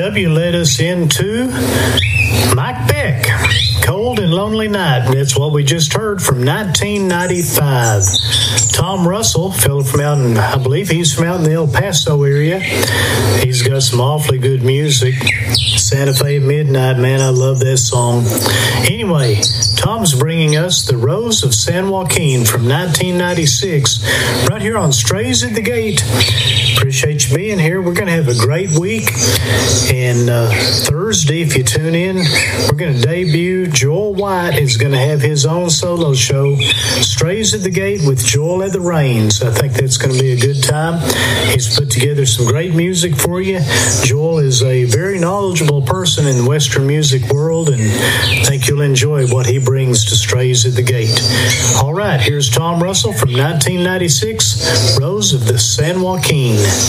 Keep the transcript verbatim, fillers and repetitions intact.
of you led us into Mike Beck, Cold and Lonely Night. That's what we just heard from nineteen ninety-five. Tom Russell, fellow from out in, I believe he's from out in the El Paso area. He's got some awfully good music. Santa Fe Midnight, man, I love that song. Anyway, Tom's bringing us The Rose of San Joaquin from nineteen ninety-six, right here on Strays at the Gate. Appreciate you being here. We're going to have a great week. And uh, Thursday, if you tune in, we're going to debut. Joel White is going to have his own solo show, Strays at the Gate with Joel at the Reins. I think that's going to be a good time. He's put together some great music for you. Joel is a very knowledgeable person in the Western music world, and I think you'll enjoy what he brings to Strays at the Gate. All right, here's Tom Russell from nineteen ninety-six, Rose of the San Joaquin.